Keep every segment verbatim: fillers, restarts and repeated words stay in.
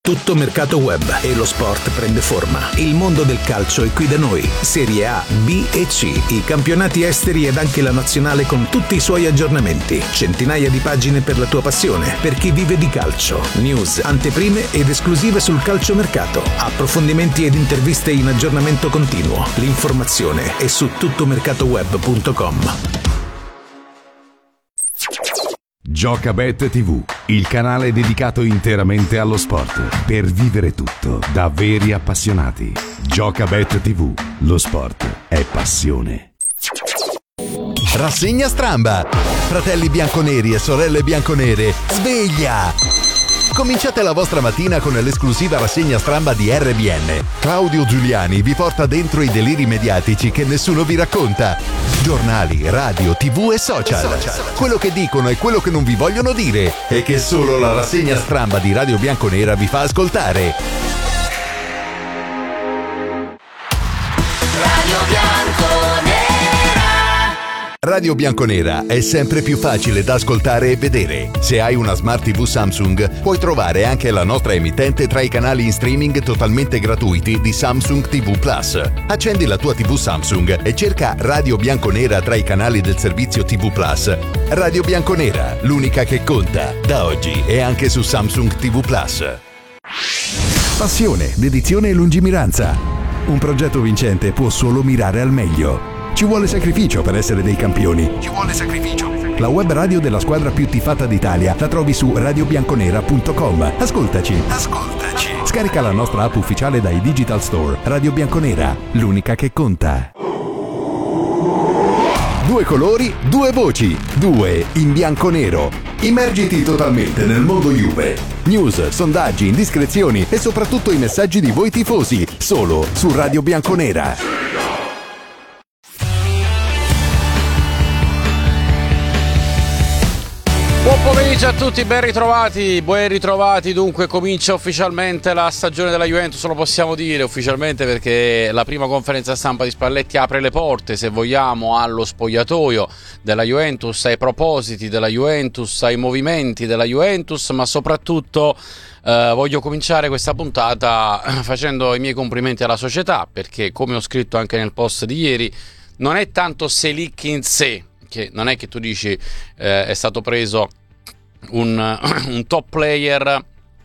Tutto mercato web e lo sport prende forma. Il mondo del calcio è qui da noi. Serie A, B e C, i campionati esteri ed anche la nazionale con tutti i suoi aggiornamenti. Centinaia di pagine per la tua passione, per chi vive di calcio. News, anteprime ed esclusive sul calciomercato. Approfondimenti ed interviste in aggiornamento continuo. L'informazione è su tuttomercatoweb punto com. Giocabet tivù, il canale dedicato interamente allo sport, per vivere tutto da veri appassionati. Giocabet tivù, lo sport è passione. Rassegna Stramba. Fratelli bianconeri e sorelle bianconere, sveglia! Cominciate la vostra mattina con l'esclusiva rassegna Stramba di R B N. Claudio Giuliani vi porta dentro i deliri mediatici che nessuno vi racconta. Giornali, radio, tv e social. Quello che dicono e quello che non vi vogliono dire e che solo la rassegna Stramba di Radio Bianconera vi fa ascoltare. Radio Bianconera. Radio Bianconera è sempre più facile da ascoltare e vedere. Se hai una Smart tivù Samsung, puoi trovare anche la nostra emittente tra i canali in streaming totalmente gratuiti di Samsung tivù Plus. Accendi la tua tivù Samsung e cerca Radio Bianconera tra i canali del servizio tivù Plus. Radio Bianconera, l'unica che conta, da oggi e anche su Samsung tivù Plus. Passione, dedizione e lungimiranza. Un progetto vincente può solo mirare al meglio. Ci vuole sacrificio per essere dei campioni. Ci vuole sacrificio. La web radio della squadra più tifata d'Italia la trovi su radio bianconera punto com. Ascoltaci. Ascoltaci. Scarica la nostra app ufficiale dai Digital Store. Radio Bianconera, l'unica che conta. Due colori, due voci, due in bianco-nero. Immergiti totalmente nel mondo Juve. News, sondaggi, indiscrezioni e soprattutto i messaggi di voi tifosi, solo su Radio Bianconera. Buon pomeriggio a tutti, ben ritrovati, ben ritrovati. Dunque comincia ufficialmente la stagione della Juventus, lo possiamo dire ufficialmente perché la prima conferenza stampa di Spalletti apre le porte, se vogliamo, allo spogliatoio della Juventus, ai propositi della Juventus, ai movimenti della Juventus, ma soprattutto eh, voglio cominciare questa puntata facendo i miei complimenti alla società, perché come ho scritto anche nel post di ieri, non è tanto Selic in sé, che non è che tu dici eh, è stato preso un, un top player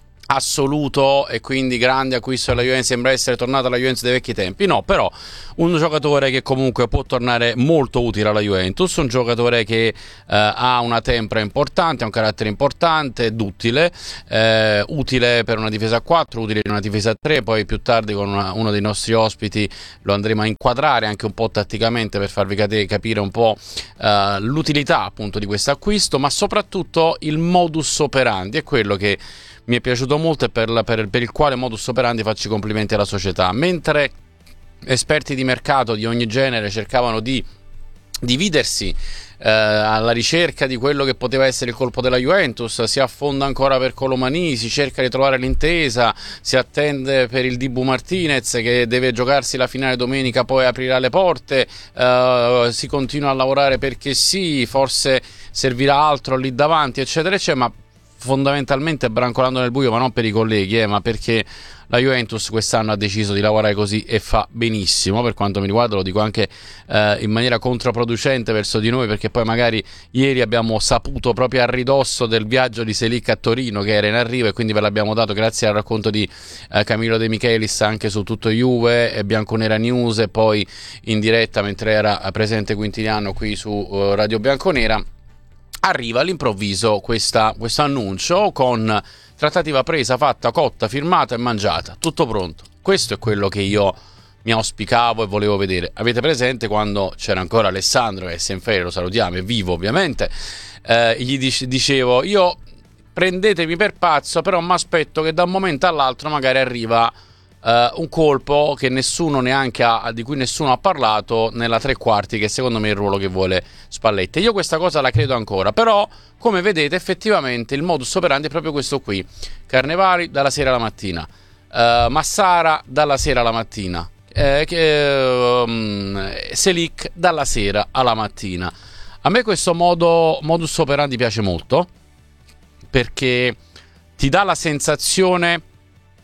assoluto e quindi grande acquisto della Juventus, sembra essere tornata alla Juventus dei vecchi tempi. No, però un giocatore che comunque può tornare molto utile alla Juventus, un giocatore che eh, ha una tempra importante, ha un carattere importante ed utile, eh, utile per una difesa a quattro, utile in una difesa a tre, poi più tardi con una, uno dei nostri ospiti lo andremo a inquadrare anche un po' tatticamente per farvi capire un po' eh, l'utilità appunto di questo acquisto, ma soprattutto il modus operandi è quello che mi è piaciuto molto e per, la, per, per il quale modus operandi faccio i complimenti alla società. Mentre esperti di mercato di ogni genere cercavano di dividersi eh, alla ricerca di quello che poteva essere il colpo della Juventus, si affonda ancora per Colomani, si cerca di trovare l'intesa, si attende per il Dibu Martinez che deve giocarsi la finale domenica, poi aprirà le porte, eh, si continua a lavorare perché sì, forse servirà altro lì davanti, eccetera eccetera, ma fondamentalmente brancolando nel buio, ma non per i colleghi, eh, ma perché la Juventus quest'anno ha deciso di lavorare così e fa benissimo. Per quanto mi riguarda lo dico anche eh, in maniera controproducente verso di noi, perché poi magari ieri abbiamo saputo proprio a ridosso del viaggio di Selic a Torino che era in arrivo e quindi ve l'abbiamo dato grazie al racconto di eh, Camillo De Michelis anche su Tutto Juve e Bianconera News e poi in diretta mentre era presente Quintiliano qui su uh, Radio Bianconera. Arriva all'improvviso questo annuncio con trattativa presa, fatta, cotta, firmata e mangiata, tutto pronto. Questo è quello che io mi auspicavo e volevo vedere. Avete presente quando c'era ancora Alessandro, che è in ferie, lo salutiamo, è vivo ovviamente, eh, gli dice, dicevo io prendetemi per pazzo, però mi aspetto che da un momento all'altro magari arriva Uh, un colpo che nessuno neanche ha, di cui nessuno ha parlato nella tre quarti, che secondo me è il ruolo che vuole Spalletti. Io questa cosa la credo ancora, però come vedete effettivamente il modus operandi è proprio questo qui: Carnevali dalla sera alla mattina, uh, Massara dalla sera alla mattina, eh, che, um, Selic dalla sera alla mattina. A me questo modo modus operandi piace molto perché ti dà la sensazione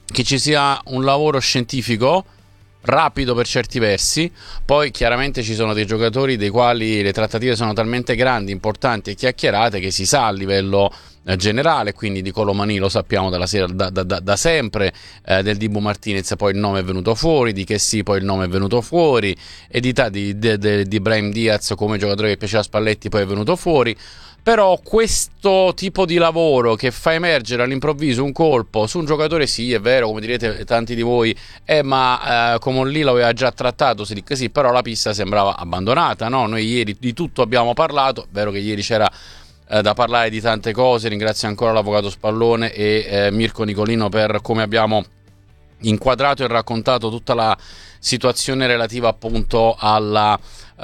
che ci sia un lavoro scientifico rapido per certi versi. Poi chiaramente ci sono dei giocatori dei quali le trattative sono talmente grandi, importanti e chiacchierate che si sa a livello eh, generale, quindi di Colomani lo sappiamo dalla sera, da, da, da sempre, eh, del Dibu Martinez poi il nome è venuto fuori, di Kessie poi il nome è venuto fuori, e di, di, di, di, di Brahim Diaz come giocatore che piaceva a Spalletti poi è venuto fuori. Però questo tipo di lavoro che fa emergere all'improvviso un colpo su un giocatore, sì, è vero, come direte tanti di voi, eh, ma eh, come lì lo aveva già trattato, sì, sì, però la pista sembrava abbandonata, no? Noi ieri di tutto abbiamo parlato, è vero che ieri c'era eh, da parlare di tante cose, ringrazio ancora l'avvocato Spallone e eh, Mirko Nicolino per come abbiamo inquadrato e raccontato tutta la situazione relativa appunto alla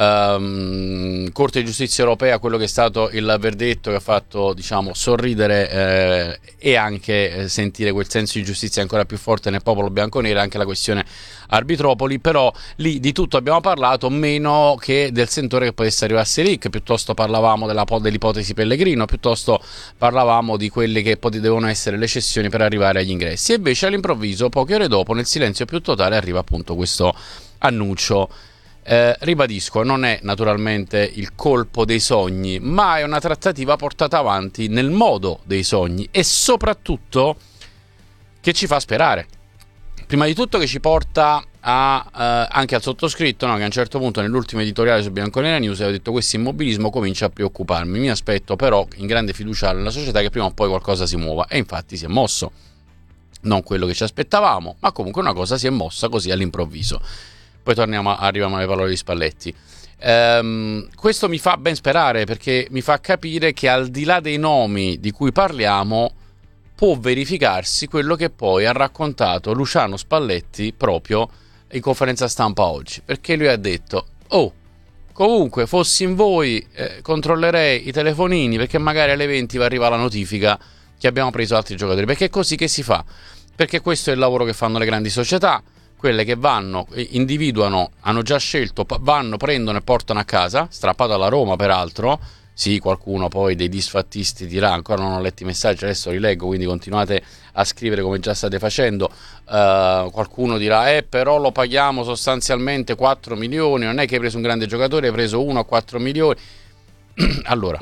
um, Corte di Giustizia Europea, quello che è stato il verdetto che ha fatto, diciamo, sorridere eh, e anche eh, sentire quel senso di giustizia ancora più forte nel popolo bianconero, anche la questione Arbitropoli. Però lì di tutto abbiamo parlato, meno che del sentore che potesse arrivarsi lì, che piuttosto parlavamo della, dell'ipotesi Pellegrino, piuttosto parlavamo di quelle che pot- devono essere le cessioni per arrivare agli ingressi, e invece all'improvviso, poche ore dopo, nel silenzio più totale, arriva appunto questo annuncio. Eh, ribadisco, non è naturalmente il colpo dei sogni, ma è una trattativa portata avanti nel modo dei sogni, e soprattutto che ci fa sperare. Prima di tutto che ci porta a, eh, anche al sottoscritto, no? Che a un certo punto nell'ultimo editoriale su Bianconera News aveva detto: questo immobilismo comincia a preoccuparmi, mi aspetto però in grande fiducia nella società che prima o poi qualcosa si muova, e infatti si è mosso. Non quello che ci aspettavamo, ma comunque una cosa si è mossa così all'improvviso. Poi torniamo, arriviamo alle parole di Spalletti. Ehm, questo mi fa ben sperare, perché mi fa capire che al di là dei nomi di cui parliamo può verificarsi quello che poi ha raccontato Luciano Spalletti proprio in conferenza stampa oggi, perché lui ha detto: oh, comunque fossi in voi eh, controllerei i telefonini, perché magari alle venti va arriva la notifica che abbiamo preso altri giocatori, perché è così che si fa, perché questo è il lavoro che fanno le grandi società, quelle che vanno, individuano, hanno già scelto, vanno, prendono e portano a casa, strappato alla Roma peraltro. Sì, qualcuno poi dei disfattisti dirà: ancora non ho letto i messaggi, adesso li leggo, quindi continuate a scrivere come già state facendo. Uh, qualcuno dirà: eh però lo paghiamo sostanzialmente quattro milioni, non è che hai preso un grande giocatore, hai preso uno a quattro milioni. Allora,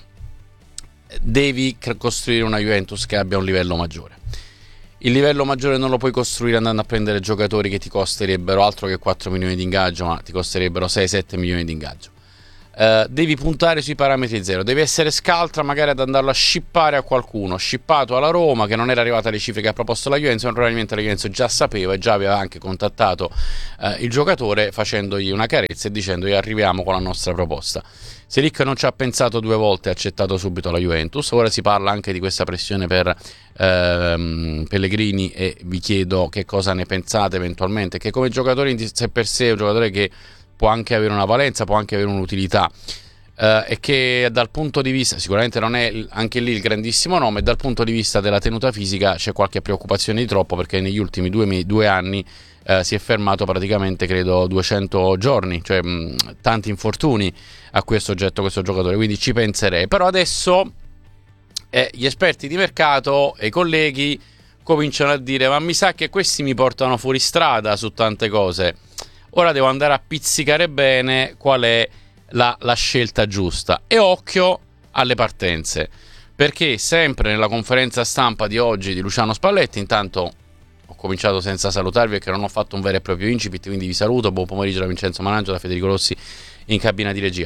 devi costruire una Juventus che abbia un livello maggiore. Il livello maggiore non lo puoi costruire andando a prendere giocatori che ti costerebbero altro che quattro milioni di ingaggio, ma ti costerebbero sei sette milioni di ingaggio. Uh, devi puntare sui parametri zero, devi essere scaltra magari ad andarlo a shippare a qualcuno, shippato alla Roma, che non era arrivata alle cifre che ha proposto la Juventus, ma probabilmente la Juventus già sapeva e già aveva anche contattato uh, il giocatore, facendogli una carezza e dicendogli: arriviamo con la nostra proposta. Selic non ci ha pensato due volte, ha accettato subito la Juventus. Ora si parla anche di questa pressione per ehm, Pellegrini, e vi chiedo che cosa ne pensate eventualmente, che come giocatore in sé per sé è un giocatore che può anche avere una valenza, può anche avere un'utilità, eh, e che dal punto di vista, sicuramente non è anche lì il grandissimo nome, dal punto di vista della tenuta fisica c'è qualche preoccupazione di troppo, perché negli ultimi due, due anni eh, si è fermato praticamente, credo, duecento giorni, cioè mh, tanti infortuni a questo oggetto, questo giocatore, quindi ci penserei. Però adesso eh, gli esperti di mercato e i colleghi cominciano a dire: ma mi sa che questi mi portano fuori strada su tante cose, ora devo andare a pizzicare bene qual è la, la scelta giusta. E occhio alle partenze, perché sempre nella conferenza stampa di oggi di Luciano Spalletti, intanto ho cominciato senza salutarvi perché non ho fatto un vero e proprio incipit, quindi vi saluto, buon pomeriggio da Vincenzo Manangio, da Federico Rossi in cabina di regia.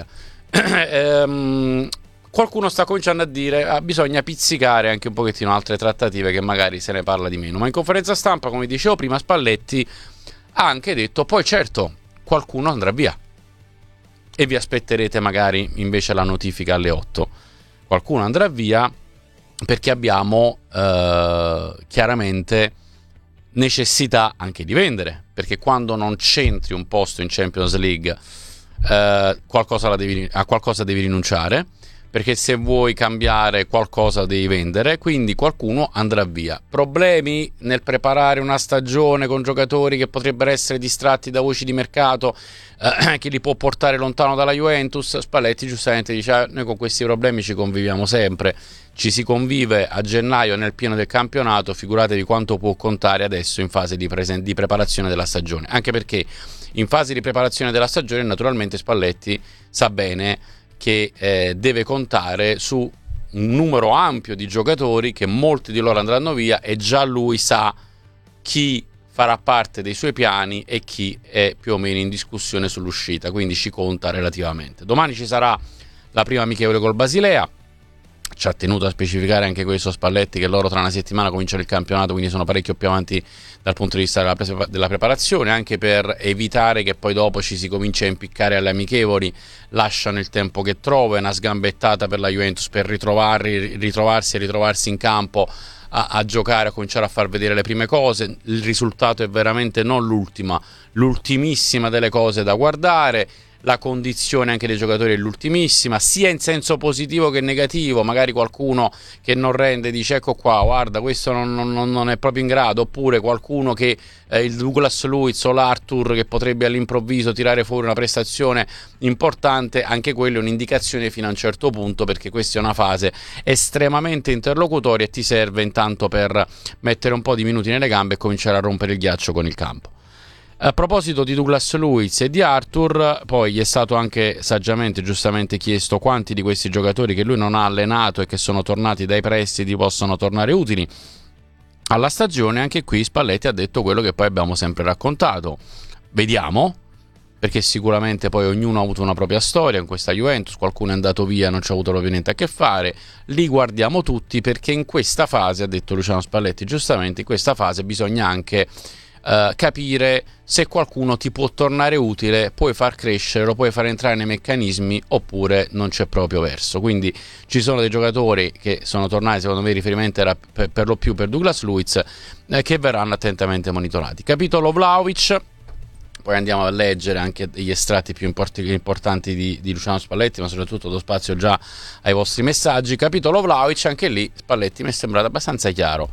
ehm, qualcuno sta cominciando a dire: ah, bisogna pizzicare anche un pochettino altre trattative, che magari se ne parla di meno. Ma in conferenza stampa, come dicevo prima, Spalletti ha anche detto: poi certo, qualcuno andrà via e vi aspetterete magari invece la notifica alle otto. Qualcuno andrà via perché abbiamo eh, chiaramente necessità anche di vendere, perché quando non c'entri un posto in Champions League eh, qualcosa la devi, a qualcosa devi rinunciare, perché se vuoi cambiare qualcosa devi vendere, quindi qualcuno andrà via. Problemi nel preparare una stagione con giocatori che potrebbero essere distratti da voci di mercato eh, che li può portare lontano dalla Juventus? Spalletti giustamente dice: ah, noi con questi problemi ci conviviamo sempre, ci si convive a gennaio nel pieno del campionato, figuratevi quanto può contare adesso in fase di, presen- di preparazione della stagione, anche perché in fase di preparazione della stagione naturalmente Spalletti sa bene che eh, deve contare su un numero ampio di giocatori, che molti di loro andranno via, e già lui sa chi farà parte dei suoi piani e chi è più o meno in discussione sull'uscita, quindi ci conta relativamente. Domani ci sarà la prima amichevole col Basilea. Ci ha tenuto a specificare anche questo Spalletti, che loro tra una settimana cominciano il campionato, quindi sono parecchio più avanti dal punto di vista della, pre- della preparazione, anche per evitare che poi dopo ci si cominci a impiccare alle amichevoli. Lasciano il tempo che trova, è una sgambettata per la Juventus per ritrovarsi, ritrovarsi e ritrovarsi in campo a, a giocare, a cominciare a far vedere le prime cose. Il risultato è veramente non l'ultima, l'ultimissima delle cose da guardare. La condizione anche dei giocatori è l'ultimissima, sia in senso positivo che negativo. Magari qualcuno che non rende dice ecco qua, guarda, questo non, non, non è proprio in grado, oppure qualcuno che eh, il Douglas Luiz o l'Arthur che potrebbe all'improvviso tirare fuori una prestazione importante. Anche quello è un'indicazione fino a un certo punto, perché questa è una fase estremamente interlocutoria e ti serve intanto per mettere un po' di minuti nelle gambe e cominciare a rompere il ghiaccio con il campo. A proposito di Douglas Luiz e di Arthur, poi gli è stato anche saggiamente, giustamente chiesto quanti di questi giocatori che lui non ha allenato e che sono tornati dai prestiti possono tornare utili alla stagione. Anche qui Spalletti ha detto quello che poi abbiamo sempre raccontato. Vediamo, perché sicuramente poi ognuno ha avuto una propria storia in questa Juventus, qualcuno è andato via, non ci ha avuto proprio niente a che fare, li guardiamo tutti, perché in questa fase, ha detto Luciano Spalletti giustamente, in questa fase bisogna anche Uh, capire se qualcuno ti può tornare utile, puoi far crescere, lo puoi far entrare nei meccanismi, oppure non c'è proprio verso. Quindi ci sono dei giocatori che sono tornati, secondo me il riferimento era per, per lo più per Douglas Luiz, eh, che verranno attentamente monitorati. Capitolo Vlahovic, poi andiamo a leggere anche gli estratti più import- importanti di, di Luciano Spalletti, ma soprattutto do spazio già ai vostri messaggi. Capitolo Vlahovic, anche lì Spalletti mi è sembrato abbastanza chiaro.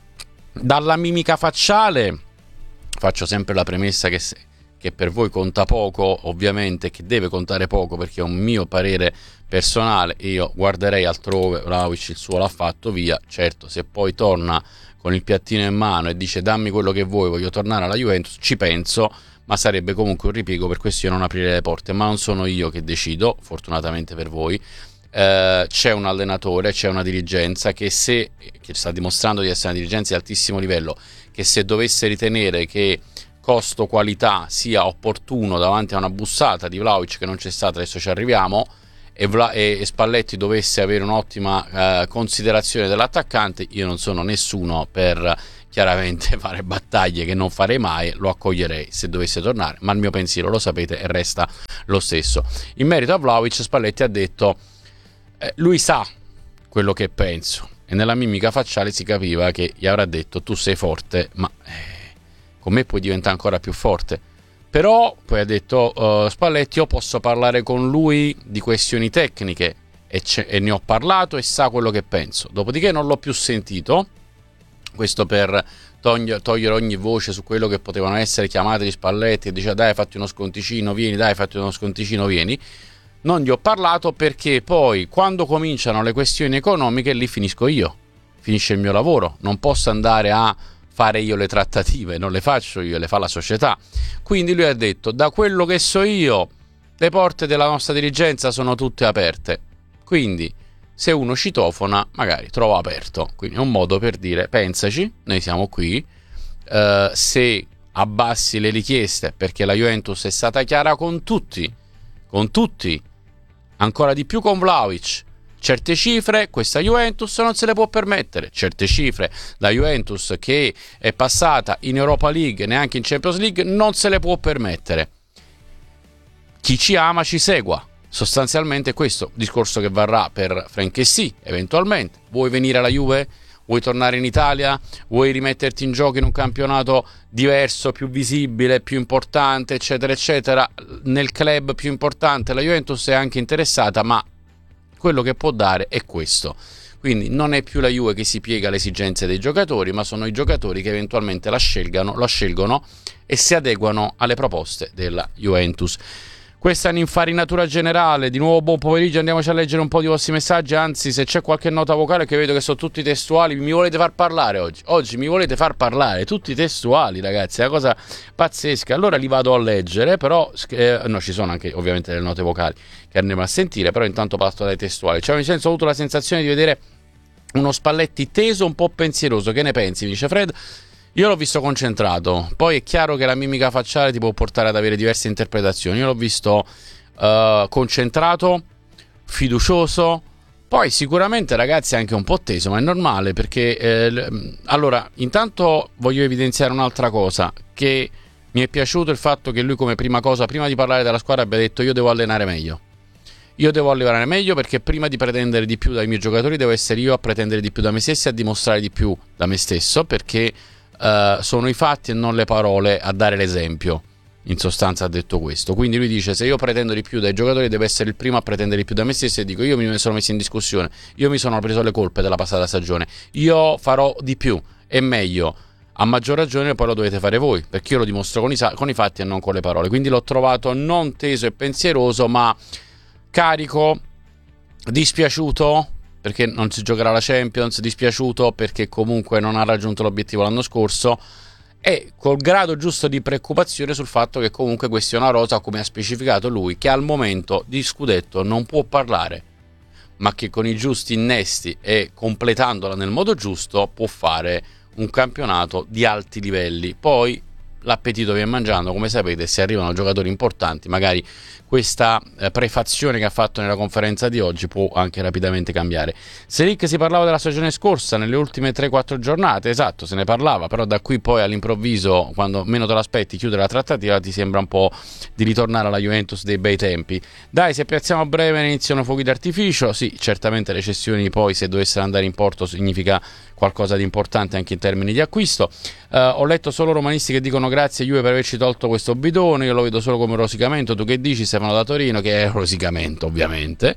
Dalla mimica facciale, faccio sempre la premessa che, se, che per voi conta poco, ovviamente, che deve contare poco, perché è un mio parere personale. Io guarderei altrove, Vlahovic il suo l'ha fatto, via. Certo, se poi torna con il piattino in mano e dice dammi quello che vuoi, voglio tornare alla Juventus, ci penso, ma sarebbe comunque un ripiego, per questo io non aprire le porte. Ma non sono io che decido, fortunatamente per voi. Uh, c'è un allenatore, c'è una dirigenza che se che sta dimostrando di essere una dirigenza di altissimo livello, che se dovesse ritenere che costo qualità sia opportuno davanti a una bussata di Vlahovic che non c'è stata, adesso ci arriviamo, e, Vla- e Spalletti dovesse avere un'ottima uh, considerazione dell'attaccante, io non sono nessuno per chiaramente fare battaglie che non farei mai, lo accoglierei se dovesse tornare, ma il mio pensiero, lo sapete, e resta lo stesso. In merito a Vlahovic, Spalletti ha detto Eh, lui sa quello che penso, e nella mimica facciale si capiva che gli avrà detto tu sei forte, ma eh, con me puoi diventare ancora più forte. Però poi ha detto uh, Spalletti, io posso parlare con lui di questioni tecniche e, e ne ho parlato e sa quello che penso. Dopodiché non l'ho più sentito, questo per togli- togliere ogni voce su quello che potevano essere chiamate di Spalletti, e diceva dai fatti uno sconticino, vieni, dai fatti uno sconticino, vieni. Non gli ho parlato perché poi quando cominciano le questioni economiche lì finisco io, finisce il mio lavoro, non posso andare a fare io le trattative, non le faccio io, le fa la società. Quindi lui ha detto da quello che so io le porte della nostra dirigenza sono tutte aperte, quindi se uno citofona magari trova aperto, quindi è un modo per dire pensaci, noi siamo qui, uh, se abbassi le richieste, perché la Juventus è stata chiara con tutti, con tutti, ancora di più con Vlahovic, certe cifre questa Juventus non se le può permettere, certe cifre la Juventus che è passata in Europa League, neanche in Champions League, non se le può permettere. Chi ci ama ci segua, sostanzialmente questo discorso che varrà per Franchessy eventualmente. Vuoi venire alla Juve? Vuoi tornare in Italia? Vuoi rimetterti in gioco in un campionato diverso, più visibile, più importante, eccetera, eccetera? Nel club più importante la Juventus è anche interessata, ma quello che può dare è questo. Quindi non è più la Juve che si piega alle esigenze dei giocatori, ma sono i giocatori che eventualmente la scelgano, la scelgono e si adeguano alle proposte della Juventus. Questa è un'infarinatura generale. Di nuovo buon pomeriggio, andiamoci a leggere un po' di vostri messaggi. Anzi, se c'è qualche nota vocale, che vedo che sono tutti testuali, mi volete far parlare oggi. Oggi mi volete far parlare, tutti testuali, ragazzi, è una cosa pazzesca. Allora li vado a leggere, però eh, no, ci sono anche ovviamente le note vocali che andremo a sentire, però intanto parto dai testuali. Cioè, nel senso, ho avuto la sensazione di vedere uno Spalletti teso, un po' pensieroso. Che ne pensi? Mi dice Fred. Io l'ho visto concentrato, poi è chiaro che la mimica facciale ti può portare ad avere diverse interpretazioni. Io l'ho visto uh, concentrato, fiducioso, poi sicuramente, ragazzi, anche un po' teso, ma è normale perché eh, allora, intanto voglio evidenziare un'altra cosa, che mi è piaciuto il fatto che lui come prima cosa, prima di parlare della squadra, abbia detto: io devo allenare meglio. Io devo allenare meglio perché prima di pretendere di più dai miei giocatori devo essere io a pretendere di più da me stesso e a dimostrare di più da me stesso, perché Uh, sono i fatti e non le parole a dare l'esempio. In sostanza ha detto questo. Quindi lui dice: se io pretendo di più dai giocatori, devo essere il primo a pretendere di più da me stesso, e dico: io mi sono messo in discussione, io mi sono preso le colpe della passata stagione, io farò di più e meglio. A maggior ragione poi lo dovete fare voi, perché io lo dimostro con i, con i fatti e non con le parole. Quindi l'ho trovato non teso e pensieroso, ma carico, dispiaciuto perché non si giocherà la Champions, dispiaciuto perché comunque non ha raggiunto l'obiettivo l'anno scorso, e col grado giusto di preoccupazione sul fatto che comunque questa è una rosa, come ha specificato lui, che al momento di scudetto non può parlare, ma che con i giusti innesti e completandola nel modo giusto può fare un campionato di alti livelli. Poi l'appetito viene mangiando, come sapete, se arrivano giocatori importanti magari questa eh, prefazione che ha fatto nella conferenza di oggi può anche rapidamente cambiare. Selic, si parlava della stagione scorsa nelle ultime tre quattro giornate, esatto, se ne parlava, però da qui poi all'improvviso, quando meno te l'aspetti, chiude la trattativa, ti sembra un po' di ritornare alla Juventus dei bei tempi. Dai, se piazziamo a breve ne iniziano fuochi d'artificio. Sì, certamente le cessioni poi, se dovessero andare in porto, significa qualcosa di importante anche in termini di acquisto. Uh, ho letto solo romanisti che dicono: grazie Juve per averci tolto questo bidone. Io lo vedo solo come rosicamento. Tu che dici, Stefano da Torino? Che è rosicamento, ovviamente,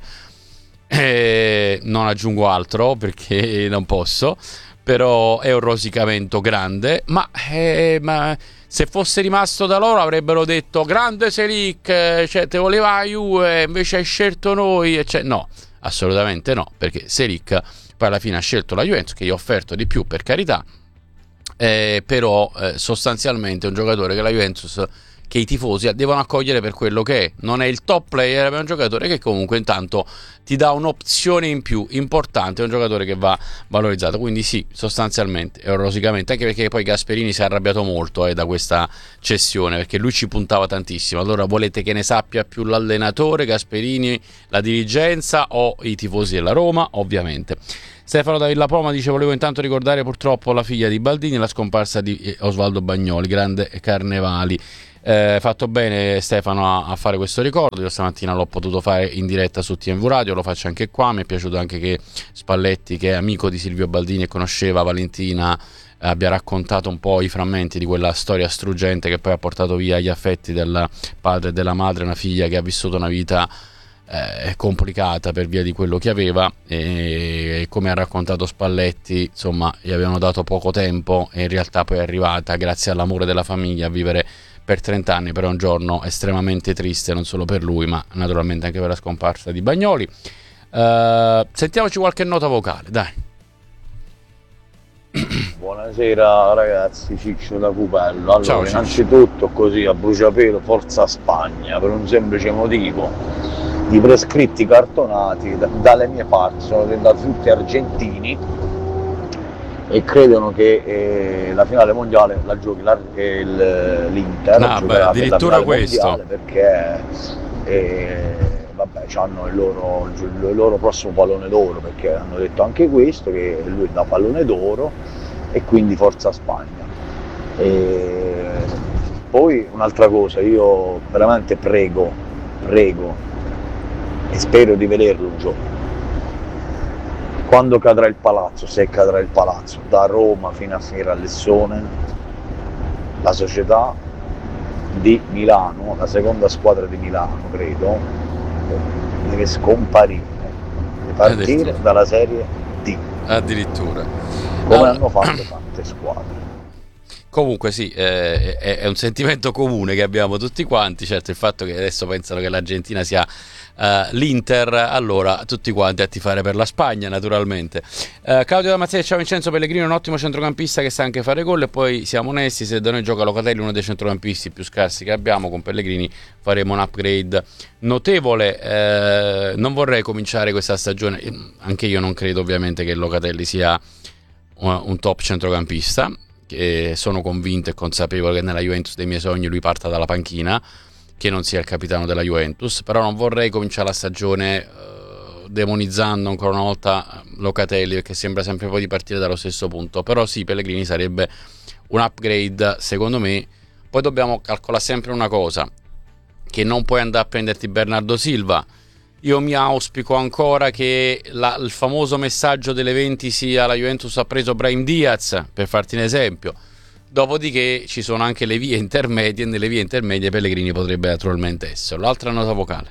e non aggiungo altro perché non posso, però è un rosicamento grande. Ma, eh, ma se fosse rimasto da loro avrebbero detto: grande Selic, cioè te voleva la Juve, invece hai scelto noi, cioè, no, assolutamente no, perché Selic poi alla fine ha scelto la Juventus, che gli ha offerto di più, per carità, eh, però eh, sostanzialmente è un giocatore che la Juventus, che i tifosi devono accogliere per quello che è. Non è il top player, ma è un giocatore che comunque intanto ti dà un'opzione in più importante, è un giocatore che va valorizzato. Quindi sì, sostanzialmente è un rosicamento, anche perché poi Gasperini si è arrabbiato molto eh, da questa cessione, perché lui ci puntava tantissimo. Allora volete che ne sappia più l'allenatore, Gasperini, la dirigenza o i tifosi della Roma? Ovviamente. Stefano da Villa Poma dice: volevo intanto ricordare purtroppo la figlia di Baldini, la scomparsa di Osvaldo Bagnoli, grande Carnevali. Eh, fatto bene Stefano a, a fare questo ricordo. Io stamattina l'ho potuto fare in diretta su T V Radio, lo faccio anche qua. Mi è piaciuto anche che Spalletti, che è amico di Silvio Baldini e conosceva Valentina, eh, abbia raccontato un po' i frammenti di quella storia struggente che poi ha portato via gli affetti del padre e della madre, una figlia che ha vissuto una vita eh, complicata per via di quello che aveva, e come ha raccontato Spalletti, insomma, gli avevano dato poco tempo e in realtà poi è arrivata, grazie all'amore della famiglia, a vivere per trenta anni. Però è un giorno estremamente triste, non solo per lui, ma naturalmente anche per la scomparsa di Bagnoli. Uh, sentiamoci qualche nota vocale, dai. Buonasera ragazzi, Ciccio da Cupello. Allora, ciao, innanzitutto, così a bruciapelo, forza Spagna, per un semplice motivo: i prescritti cartonati da, dalle mie parti sono diventati tutti argentini e credono che eh, la finale mondiale la giochi la, eh, il, l'Inter, no, beh, addirittura questo, perché eh, vabbè, hanno il loro, il loro prossimo pallone d'oro, perché hanno detto anche questo, che lui dà pallone d'oro, e quindi forza Spagna. E poi un'altra cosa, io veramente prego prego e spero di vederlo un giorno, quando cadrà il palazzo, se cadrà il palazzo, da Roma fino a finire a Lessone, la società di Milano, la seconda squadra di Milano, credo, deve scomparire, deve partire dalla Serie D, addirittura, come allora hanno fatto tante squadre. Comunque sì, eh, è, è un sentimento comune che abbiamo tutti quanti. Certo, il fatto che adesso pensano che l'Argentina sia uh, l'Inter, allora tutti quanti a tifare per la Spagna, naturalmente. uh, Claudio Damasio, ciao Vincenzo Pellegrini è un ottimo centrocampista che sa anche fare gol, e poi siamo onesti, se da noi gioca Locatelli, uno dei centrocampisti più scarsi che abbiamo, con Pellegrini faremo un upgrade notevole. Uh, non vorrei cominciare questa stagione, anche io non credo ovviamente che Locatelli sia un, un top centrocampista, che sono convinto e consapevole che nella Juventus dei miei sogni lui parta dalla panchina, che non sia il capitano della Juventus, però non vorrei cominciare la stagione uh, demonizzando ancora una volta Locatelli, perché sembra sempre poi di partire dallo stesso punto. Però sì, Pellegrini sarebbe un upgrade secondo me. Poi dobbiamo calcolare sempre una cosa, che non puoi andare a prenderti Bernardo Silva. Io mi auspico ancora che la, il famoso messaggio delle venti sia: la Juventus ha preso Brahim Diaz, per farti un esempio. Dopodiché ci sono anche le vie intermedie, e nelle vie intermedie Pellegrini potrebbe naturalmente essere. L'altra nota vocale.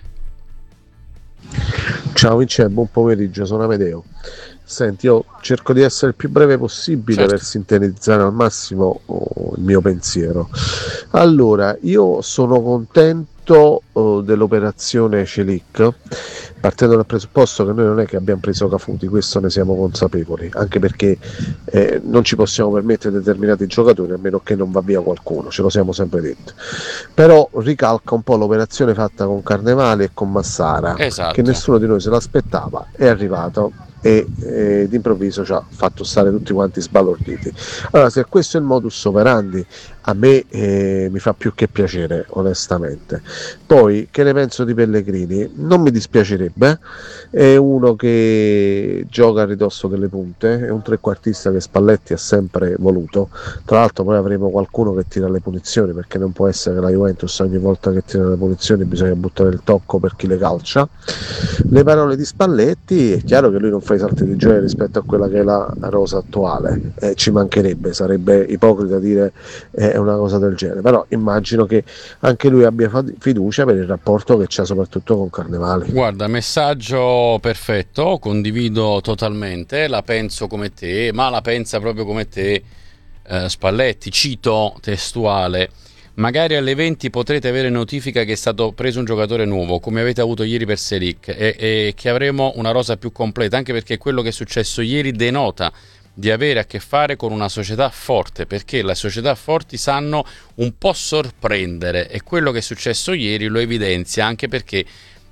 Ciao Vincenzo, buon pomeriggio, sono Amedeo. Senti, io cerco di essere il più breve possibile, certo, per sintetizzare al massimo oh, il mio pensiero. Allora, io sono contento oh, dell'operazione Celic, partendo dal presupposto che noi non è che abbiamo preso Cafu, di questo ne siamo consapevoli, anche perché eh, non ci possiamo permettere determinati giocatori a meno che non va via qualcuno, ce lo siamo sempre detto. Però ricalca un po' l'operazione fatta con Carnevale e con Massara, esatto, che nessuno di noi se l'aspettava, è arrivato e eh, d'improvviso ci ha fatto stare tutti quanti sbalorditi. Allora, se questo è il modus operandi, a me eh, mi fa più che piacere, onestamente. Poi, che ne penso di Pellegrini? Non mi dispiacerebbe, è uno che gioca a ridosso delle punte, è un trequartista che Spalletti ha sempre voluto. Tra l'altro poi avremo qualcuno che tira le punizioni, perché non può essere che la Juventus ogni volta che tira le punizioni bisogna buttare il tocco per chi le calcia. Le parole di Spalletti, è chiaro che lui non fa i salti di gioia rispetto a quella che è la rosa attuale, eh, ci mancherebbe, sarebbe ipocrita dire eh, una cosa del genere, però immagino che anche lui abbia fiducia per il rapporto che c'ha soprattutto con Carnevale. Guarda, messaggio perfetto, condivido totalmente, la penso come te, ma la pensa proprio come te eh, Spalletti. Cito testuale: magari alle venti potrete avere notifica che è stato preso un giocatore nuovo, come avete avuto ieri per Selic, e, e che avremo una rosa più completa, anche perché quello che è successo ieri denota di avere a che fare con una società forte, perché le società forti sanno un po' sorprendere, e quello che è successo ieri lo evidenzia, anche perché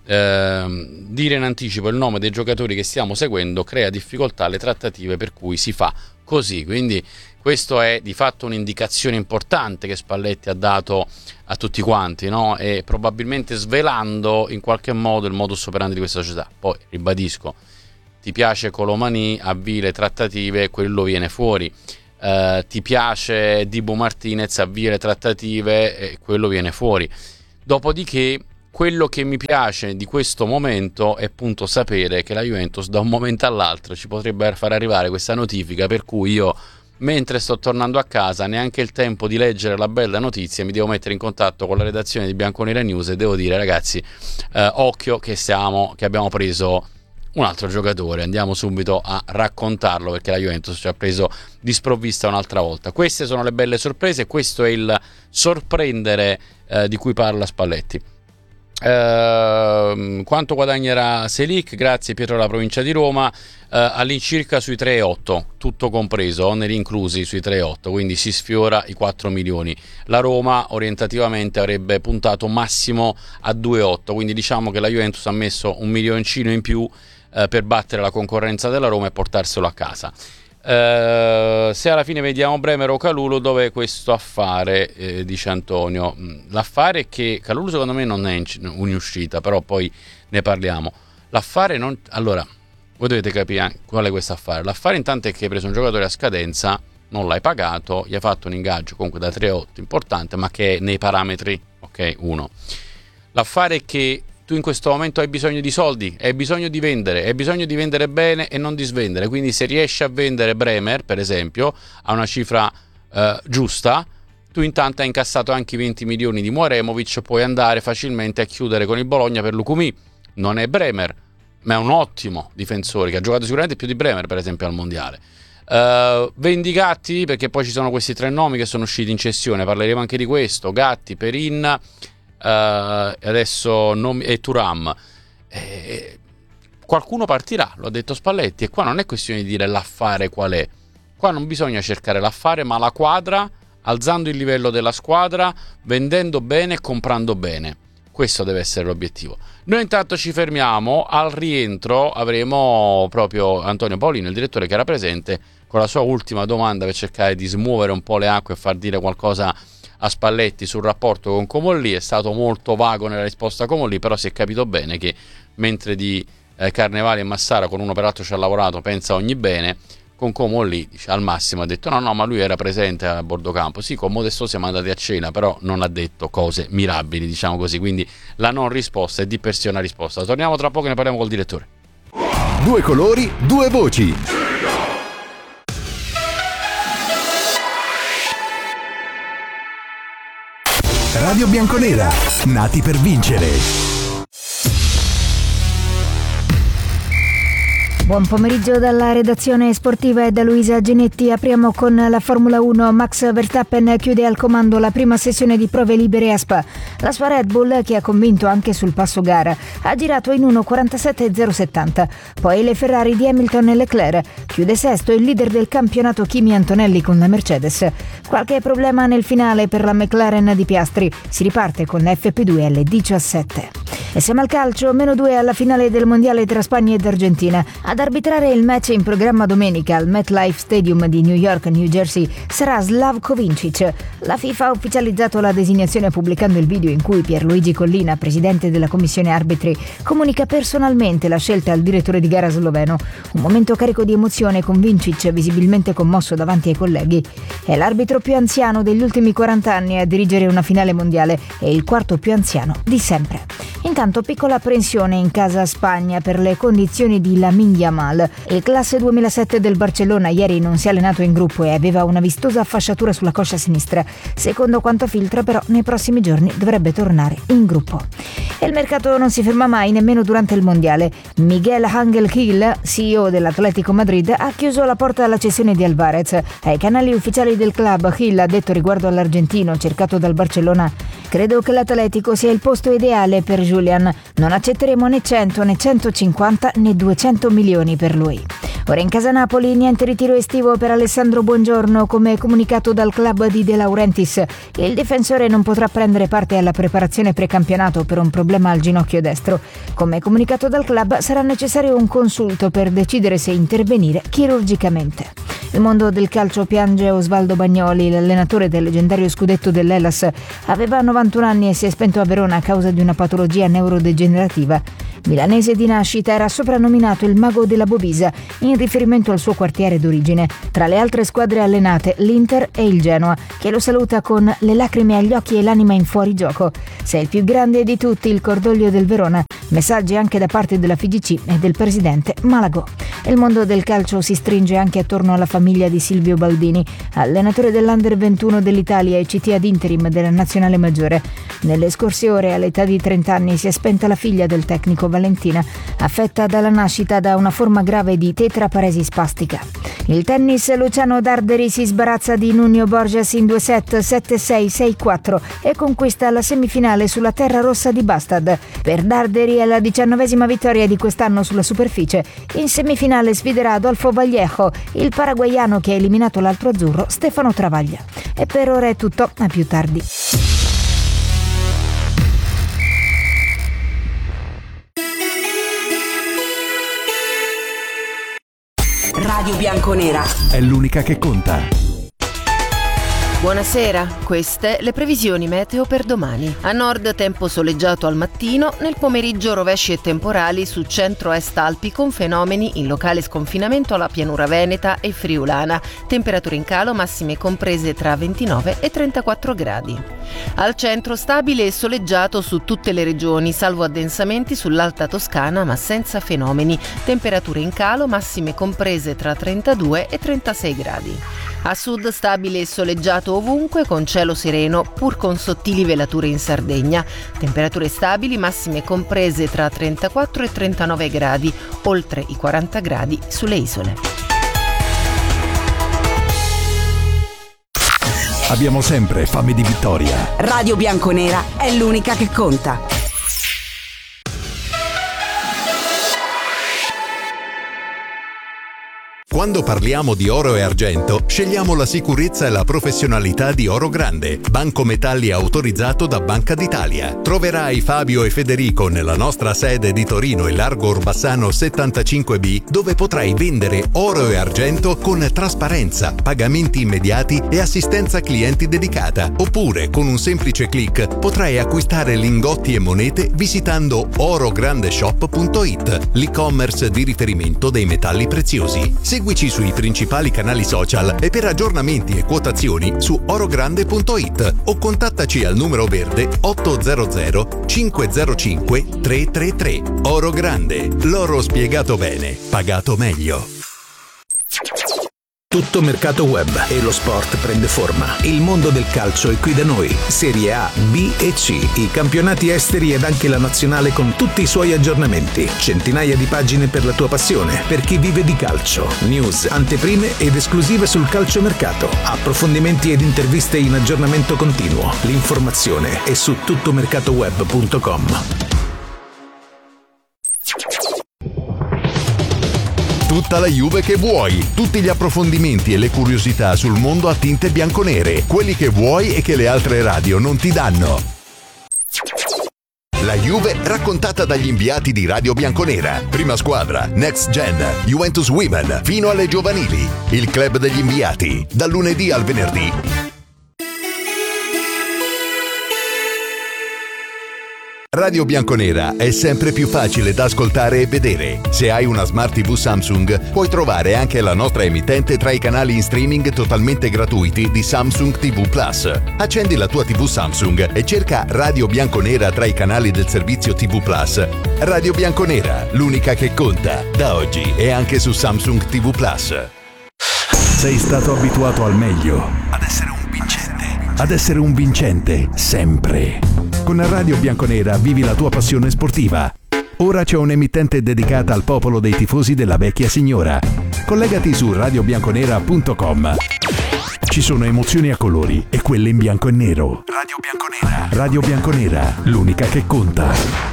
eh, dire in anticipo il nome dei giocatori che stiamo seguendo crea difficoltà alle trattative, per cui si fa così. Quindi questo è di fatto un'indicazione importante che Spalletti ha dato a tutti quanti, no? E probabilmente svelando in qualche modo il modus operandi di questa società. Poi ribadisco, ti piace Colomani, avvii le trattative, quello viene fuori. Uh, ti piace Dibu Martinez, avvii le trattative, e quello viene fuori. Dopodiché, quello che mi piace di questo momento è appunto sapere che la Juventus da un momento all'altro ci potrebbe far arrivare questa notifica, per cui io, mentre sto tornando a casa, neanche il tempo di leggere la bella notizia, mi devo mettere in contatto con la redazione di Bianconera News e devo dire: ragazzi, uh, occhio che, siamo, che abbiamo preso un altro giocatore, andiamo subito a raccontarlo, perché la Juventus ci ha preso di sprovvista un'altra volta. Queste sono le belle sorprese, questo è il sorprendere eh, di cui parla Spalletti. Uh, quanto guadagnerà Selic? Grazie Pietro della provincia di Roma. Uh, all'incirca sui tre virgola otto, tutto compreso, oneri inclusi sui tre virgola otto, quindi si sfiora i quattro milioni. La Roma orientativamente avrebbe puntato massimo a due virgola otto, quindi diciamo che la Juventus ha messo un milioncino in più uh, per battere la concorrenza della Roma e portarselo a casa. Uh, se alla fine vediamo Bremer o Kalulu, dove è questo affare, eh, dice Antonio. L'affare è che Kalulu secondo me non è in, in uscita, però poi ne parliamo. L'affare non... Allora, voi dovete capire qual è questo affare. L'affare intanto è che hai preso un giocatore a scadenza, non l'hai pagato, gli hai fatto un ingaggio comunque da tre virgola otto importante, ma che è nei parametri, ok? Uno. L'affare è che tu in questo momento hai bisogno di soldi, hai bisogno di vendere, hai bisogno di vendere bene e non di svendere, quindi se riesci a vendere Bremer, per esempio, a una cifra eh, giusta, tu intanto hai incassato anche i venti milioni di Muaremovic, puoi andare facilmente a chiudere con il Bologna per Lukumi. Non è Bremer, ma è un ottimo difensore che ha giocato sicuramente più di Bremer, per esempio, al mondiale. Uh, vendi Gatti, perché poi ci sono questi tre nomi che sono usciti in cessione, parleremo anche di questo. Gatti, Perin, uh, adesso non, e Thuram. Eh, qualcuno partirà, lo ha detto Spalletti, e qua non è questione di dire l'affare qual è. Qua non bisogna cercare l'affare, ma la quadra, alzando il livello della squadra, vendendo bene e comprando bene. Questo deve essere l'obiettivo. Noi intanto ci fermiamo, al rientro avremo proprio Antonio Paolino, il direttore, che era presente, con la sua ultima domanda per cercare di smuovere un po' le acque e far dire qualcosa a Spalletti sul rapporto con Comolli. È stato molto vago nella risposta a Comolli, però si è capito bene che mentre di eh, Carnevali e Massara con uno peraltro ci ha lavorato, pensa ogni bene, con Comolli dice, al massimo ha detto no no ma lui era presente a bordo campo, sì, con Modesto siamo andati a cena, però non ha detto cose mirabili, diciamo così, quindi la non risposta è di per sé una risposta. Torniamo tra poco e ne parliamo col direttore. Due colori, due voci. Radio Bianconera, nati per vincere. Buon pomeriggio dalla redazione sportiva e da Luisa Ginetti. Apriamo con la Formula uno. Max Verstappen chiude al comando la prima sessione di prove libere a Spa. La sua Red Bull, che ha convinto anche sul passo gara, ha girato in uno quarantasette zero settanta. Poi le Ferrari di Hamilton e Leclerc. Chiude sesto il leader del campionato Kimi Antonelli con la Mercedes. Qualche problema nel finale per la McLaren di Piastri. Si riparte con la F P due alle diciassette. E siamo al calcio, meno due alla finale del mondiale tra Spagna ed Argentina. Ad arbitrare il match in programma domenica al MetLife Stadium di New York, New Jersey, sarà Slavko Vincic. La FIFA ha ufficializzato la designazione pubblicando il video in cui Pierluigi Collina, presidente della commissione arbitri, comunica personalmente la scelta al direttore di gara sloveno. Un momento carico di emozione, con Vincic visibilmente commosso davanti ai colleghi. È l'arbitro più anziano degli ultimi quaranta anni a dirigere una finale mondiale e il quarto più anziano di sempre. Intanto piccola apprensione in casa Spagna per le condizioni di Lamine Yamal. Il classe duemilasette del Barcellona ieri non si è allenato in gruppo e aveva una vistosa fasciatura sulla coscia sinistra. Secondo quanto filtra, però, nei prossimi giorni dovrebbe tornare in gruppo. E il mercato non si ferma mai, nemmeno durante il mondiale. Miguel Ángel Gil, C E O dell'Atlético Madrid, ha chiuso la porta alla cessione di Alvarez. Ai canali ufficiali del club, Gil ha detto riguardo all'argentino cercato dal Barcellona: credo che l'Atletico sia il posto ideale per Julian. Non accetteremo né cento né centocinquanta né duecento milioni per lui. Ora in casa Napoli, niente ritiro estivo per Alessandro Buongiorno, come comunicato dal club di De Laurentiis. Il difensore non potrà prendere parte alla preparazione precampionato per un problema al ginocchio destro. Come comunicato dal club, sarà necessario un consulto per decidere se intervenire chirurgicamente. Il mondo del calcio piange Osvaldo Bagnoli, l'allenatore del leggendario scudetto dell'Hellas. Aveva novantuno anni e si è spento a Verona a causa di una patologia neurodegenerativa. Milanese di nascita, era soprannominato il mago della Bovisa in riferimento al suo quartiere d'origine. Tra le altre squadre allenate, l'Inter e il Genoa, che lo saluta con le lacrime agli occhi e l'anima in fuorigioco. Sei il più grande di tutti, il cordoglio del Verona. Messaggi anche da parte della F I G C e del presidente Malagò. Il mondo del calcio si stringe anche attorno alla famiglia di Silvio Baldini, allenatore dell'Under ventuno dell'Italia e C T ad interim della nazionale maggiore. Nelle scorse ore, all'età di trenta anni, si è spenta la figlia del tecnico Valentina, affetta dalla nascita da una forma grave di tetraparesi spastica. Il tennis, Luciano Darderi si sbarazza di Nuno Borges in due set, sette sei, sei quattro, e conquista la semifinale sulla terra rossa di Bastad. Per Darderi è la diciannovesima vittoria di quest'anno sulla superficie. In semifinale sfiderà Adolfo Vallejo, il paraguaiano che ha eliminato l'altro azzurro Stefano Travaglia. E per ora è tutto, a più tardi. Radio Bianconera è l'unica che conta. Buonasera, queste le previsioni meteo per domani. A nord tempo soleggiato al mattino, nel pomeriggio rovesci e temporali su centro-est Alpi con fenomeni in locale sconfinamento alla pianura veneta e friulana. Temperature in calo massime comprese tra ventinove e trentaquattro gradi. Al centro stabile e soleggiato su tutte le regioni, salvo addensamenti sull'Alta Toscana ma senza fenomeni. Temperature in calo massime comprese tra trentadue e trentasei gradi. A sud stabile e soleggiato ovunque con cielo sereno, pur con sottili velature in Sardegna. Temperature stabili massime comprese tra trentaquattro e trentanove gradi, oltre i quaranta gradi sulle isole. Abbiamo sempre fame di vittoria. Radio Bianconera è l'unica che conta. Quando parliamo di oro e argento, scegliamo la sicurezza e la professionalità di Oro Grande, banco metalli autorizzato da Banca d'Italia. Troverai Fabio e Federico nella nostra sede di Torino e Largo Orbassano settantacinque B, dove potrai vendere oro e argento con trasparenza, pagamenti immediati e assistenza clienti dedicata. Oppure, con un semplice click, potrai acquistare lingotti e monete visitando orograndeshop punto it, l'e-commerce di riferimento dei metalli preziosi. Seguici sui principali canali social e per aggiornamenti e quotazioni su orogrande punto it o contattaci al numero verde ottocento cinquecentocinque trecentotrentatré. Oro Grande, l'oro spiegato bene, pagato meglio. Tutto mercato web e lo sport prende forma. Il mondo del calcio è qui da noi. Serie A, B e C, i campionati esteri ed anche la nazionale con tutti i suoi aggiornamenti. Centinaia di pagine per la tua passione, per chi vive di calcio. News, anteprime ed esclusive sul calciomercato. Approfondimenti ed interviste in aggiornamento continuo. L'informazione è su tuttomercatoweb punto com. Tutta la Juve che vuoi, tutti gli approfondimenti e le curiosità sul mondo a tinte bianconere, quelli che vuoi e che le altre radio non ti danno. La Juve raccontata dagli inviati di Radio Bianconera. Prima squadra, Next Gen, Juventus Women, fino alle giovanili. Il club degli inviati, dal lunedì al venerdì. Radio Bianconera è sempre più facile da ascoltare e vedere. Se hai una Smart tivù Samsung, puoi trovare anche la nostra emittente tra i canali in streaming totalmente gratuiti di Samsung tivù Plus. Accendi la tua tivù Samsung e cerca Radio Bianconera tra i canali del servizio tivù Plus. Radio Bianconera, l'unica che conta, da oggi e anche su Samsung tivù Plus. Sei stato abituato al meglio, ad essere un vincente, ad essere un vincente sempre. Con Radio Bianconera vivi la tua passione sportiva. Ora c'è un'emittente dedicata al popolo dei tifosi della vecchia signora. Collegati su radio bianconera punto com. Ci sono emozioni a colori e quelle in bianco e nero. Radio Bianconera. Radio Bianconera, l'unica che conta.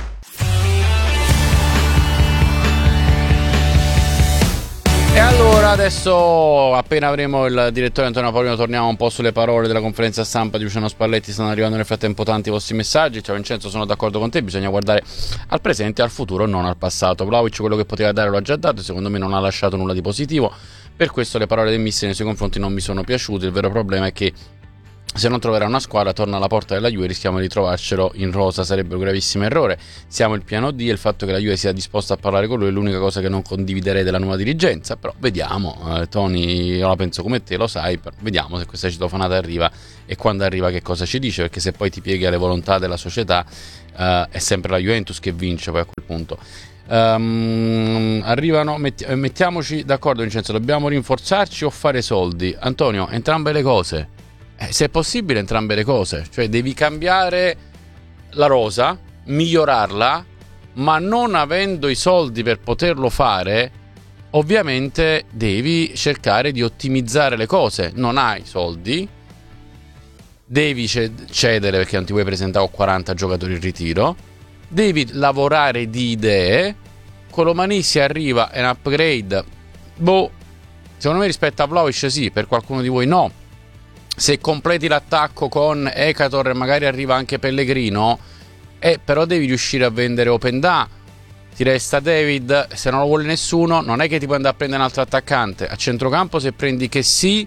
E allora adesso, appena avremo il direttore Antonio Paolino, torniamo un po' sulle parole della conferenza stampa di Luciano Spalletti. Stanno arrivando nel frattempo tanti vostri messaggi. Ciao Vincenzo, sono d'accordo con te, bisogna guardare al presente e al futuro, non al passato. Vlahovic quello che poteva dare lo ha già dato e secondo me non ha lasciato nulla di positivo. Per questo le parole del mister nei suoi confronti non mi sono piaciute. Il vero problema è che se non troverà una squadra torna alla porta della Juve, rischiamo di trovarcelo in rosa, sarebbe un gravissimo errore. Siamo il piano D e il fatto che la Juve sia disposta a parlare con lui è l'unica cosa che non condividerei della nuova dirigenza, però vediamo. eh, Tony, io la penso come te, lo sai, vediamo se questa citofonata arriva e quando arriva che cosa ci dice, perché se poi ti pieghi alle volontà della società eh, è sempre la Juventus che vince poi a quel punto. Um, arrivano, metti, mettiamoci d'accordo Vincenzo, dobbiamo rinforzarci o fare soldi? Antonio, entrambe le cose. Eh, se è possibile entrambe le cose, cioè devi cambiare la rosa, migliorarla, ma non avendo i soldi per poterlo fare, ovviamente devi cercare di ottimizzare le cose. Non hai soldi, devi cedere perché non ti puoi presentare con quaranta giocatori in ritiro, devi lavorare di idee. Colomani si arriva è un upgrade, boh, secondo me rispetto a Vlahovic sì, per qualcuno di voi no. Se completi l'attacco con Ekator e magari arriva anche Pellegrino, eh, però devi riuscire a vendere Openda. Ti resta David, se non lo vuole nessuno non è che ti puoi andare a prendere un altro attaccante. A centrocampo se prendi che sì,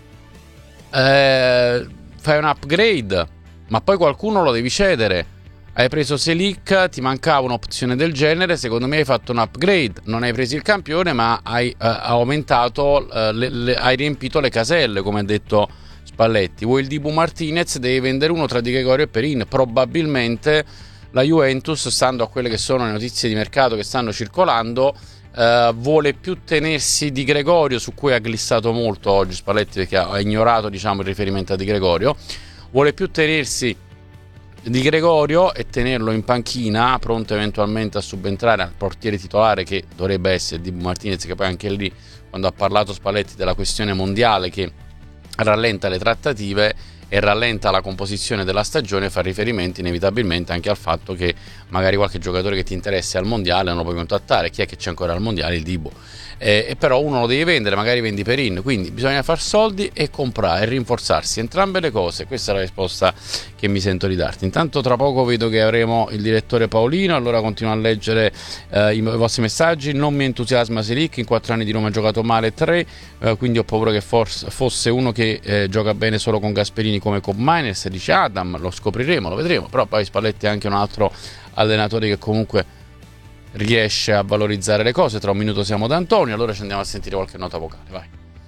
eh, fai un upgrade, ma poi qualcuno lo devi cedere. Hai preso Selic, ti mancava un'opzione del genere, secondo me hai fatto un upgrade. Non hai preso il campione, ma hai uh, aumentato, uh, le, le, hai riempito le caselle, come ha detto Spalletti. Vuoi il Dibu Martinez, devi vendere uno tra Di Gregorio e Perin. Probabilmente la Juventus, stando a quelle che sono le notizie di mercato che stanno circolando, uh, vuole più tenersi Di Gregorio, su cui ha glissato molto oggi Spalletti perché ha ignorato, diciamo, il riferimento a Di Gregorio. Vuole più tenersi Di Gregorio e tenerlo in panchina, pronto eventualmente a subentrare al portiere titolare che dovrebbe essere Dibu Martinez, che poi anche lì, quando ha parlato Spalletti della questione mondiale che rallenta le trattative, e rallenta la composizione della stagione, fa riferimento inevitabilmente anche al fatto che magari qualche giocatore che ti interessa al mondiale non lo puoi contattare. Chi è che c'è ancora al mondiale? Il Dibo. Eh, e però uno lo devi vendere, magari vendi Perin, quindi bisogna far soldi e comprare e rinforzarsi, entrambe le cose. Questa è la risposta che mi sento di darti. Intanto tra poco vedo che avremo il direttore Paolino, allora continuo a leggere eh, i vostri messaggi. Non mi entusiasma Selic, in quattro anni di Roma ha giocato male tre, eh, quindi ho paura che forse fosse uno che eh, gioca bene solo con Gasperini come con Miners, dice Adam. Lo scopriremo, lo vedremo, però poi Spalletti è anche un altro allenatore che comunque riesce a valorizzare le cose. Tra un minuto siamo da Antonio, allora ci andiamo a sentire qualche nota vocale, vai.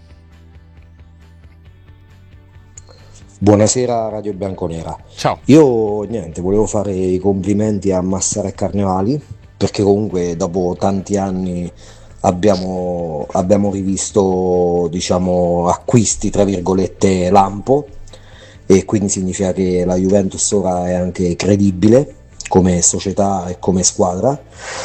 Buonasera Radio Bianconera. Ciao. Io niente, volevo fare i complimenti a Massara e Carnevali, perché comunque dopo tanti anni abbiamo, abbiamo rivisto, diciamo, acquisti tra virgolette lampo, e quindi significa che la Juventus ora è anche credibile come società e come squadra.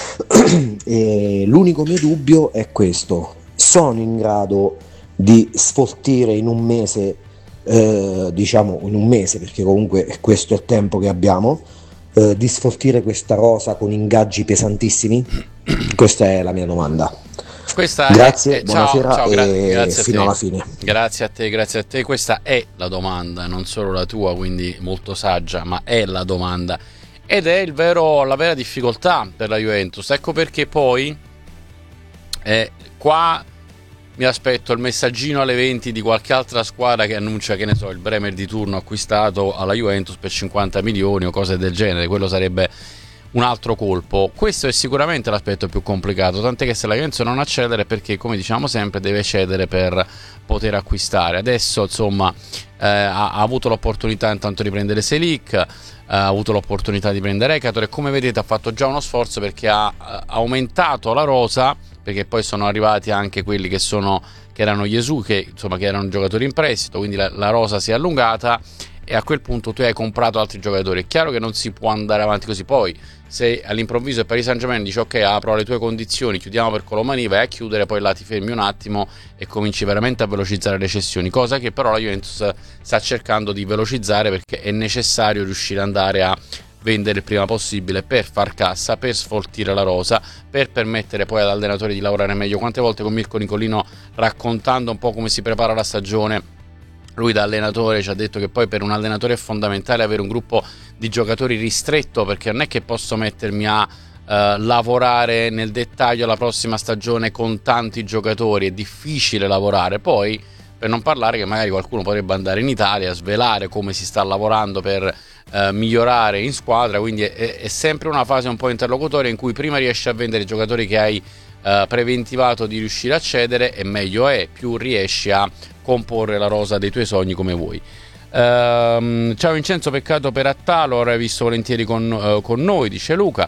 E l'unico mio dubbio è questo: sono in grado di sfoltire in un mese, eh, diciamo in un mese, perché comunque questo è il tempo che abbiamo, eh, di sfoltire questa rosa con ingaggi pesantissimi? Questa è la mia domanda. Questa grazie, è, buonasera, ciao, ciao, gra- e grazie fino a te. alla fine. Grazie a te, grazie a te. Questa è la domanda, non solo la tua, quindi molto saggia, ma è la domanda. Ed è il vero, la vera difficoltà per la Juventus. Ecco perché poi eh, qua mi aspetto il messaggino alle venti di qualche altra squadra che annuncia, che ne so, il Bremer di turno acquistato alla Juventus per cinquanta milioni o cose del genere. Quello sarebbe un altro colpo. Questo è sicuramente l'aspetto più complicato, tant'è che se la Juventus non accedere, perché come diciamo sempre deve cedere per poter acquistare. Adesso insomma eh, ha, ha avuto l'opportunità intanto di prendere Selic, eh, ha avuto l'opportunità di prendere Ekator, e come vedete ha fatto già uno sforzo, perché ha, ha aumentato la rosa, perché poi sono arrivati anche quelli che sono che erano Gesù, che insomma che erano giocatori in prestito, quindi la, la rosa si è allungata, e a quel punto tu hai comprato altri giocatori. È chiaro che non si può andare avanti così. Poi se all'improvviso il Paris Saint-Germain dice ok, apro le tue condizioni, chiudiamo per Colomani, vai a chiudere, poi là ti fermi un attimo e cominci veramente a velocizzare le cessioni, cosa che però la Juventus sta cercando di velocizzare, perché è necessario riuscire ad andare a vendere il prima possibile per far cassa, per sfoltire la rosa, per permettere poi all'allenatore di lavorare meglio. Quante volte con Mirko Nicolino, raccontando un po' come si prepara la stagione, lui da allenatore ci ha detto che poi per un allenatore è fondamentale avere un gruppo di giocatori ristretto, perché non è che posso mettermi a eh, lavorare nel dettaglio la prossima stagione con tanti giocatori, è difficile lavorare. Poi, per non parlare che magari qualcuno potrebbe andare in Italia a svelare come si sta lavorando per eh, migliorare in squadra, quindi è, è sempre una fase un po' interlocutoria in cui prima riesci a vendere i giocatori che hai eh, preventivato di riuscire a cedere, e meglio è, più riesci a comporre la rosa dei tuoi sogni come vuoi. Uh, ciao Vincenzo, peccato per Attalo, avrei visto volentieri con, uh, con noi, dice Luca.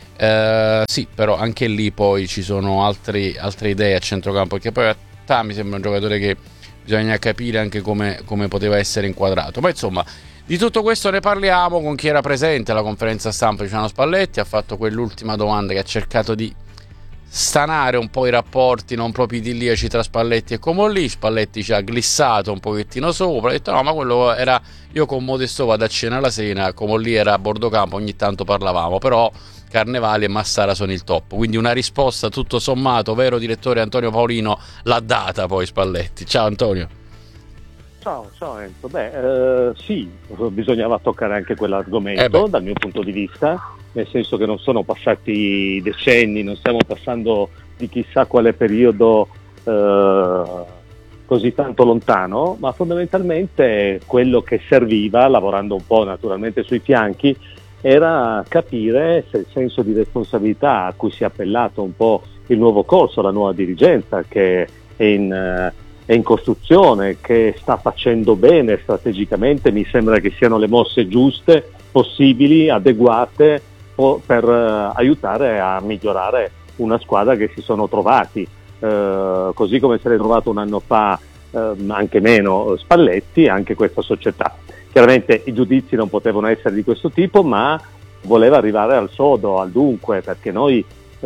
Uh, sì, però anche lì poi ci sono altri, altre idee a centrocampo, perché poi Attalo mi sembra un giocatore che bisogna capire anche come, come poteva essere inquadrato. Ma insomma, di tutto questo ne parliamo con chi era presente alla conferenza stampa. Luciano Spalletti ha fatto quell'ultima domanda che ha cercato di stanare un po' i rapporti non proprio idilliaci tra Spalletti e Comolli. Spalletti ci ha glissato un pochettino sopra, ha detto no, ma quello era, io con Modesto vado a cena la sera, Comolli era a bordo campo, ogni tanto parlavamo, però Carnevali e Massara sono il top. Quindi una risposta tutto sommato, vero direttore Antonio Paolino, l'ha data poi Spalletti. Ciao Antonio. Ciao, ciao Enzo. Beh, eh, sì, bisognava toccare anche quell'argomento, eh dal mio punto di vista, nel senso che non sono passati decenni, non stiamo passando di chissà quale periodo eh, così tanto lontano, ma fondamentalmente quello che serviva, lavorando un po' naturalmente sui fianchi, era capire se il senso di responsabilità a cui si è appellato un po' il nuovo corso, la nuova dirigenza che è in, è in costruzione, che sta facendo bene strategicamente, mi sembra che siano le mosse giuste, possibili, adeguate per uh, aiutare a migliorare una squadra che si sono trovati, uh, così come se l'è trovato un anno fa, uh, anche meno, Spalletti, anche questa società. Chiaramente i giudizi non potevano essere di questo tipo, ma voleva arrivare al sodo, al dunque, perché noi uh,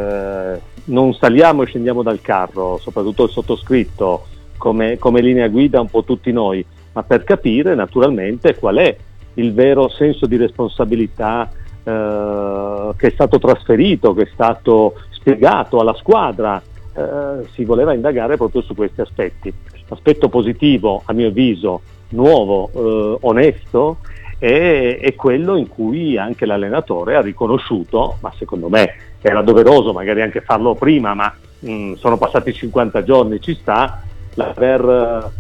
non saliamo e scendiamo dal carro, soprattutto il sottoscritto, come, come linea guida un po' tutti noi, ma per capire naturalmente qual è il vero senso di responsabilità eh, che è stato trasferito, che è stato spiegato alla squadra. Eh, si voleva indagare proprio su questi aspetti. L'aspetto positivo, a mio avviso, nuovo, eh, onesto, è, è quello in cui anche l'allenatore ha riconosciuto, ma secondo me era doveroso magari anche farlo prima, ma mh, sono passati cinquanta giorni, ci sta, l'aver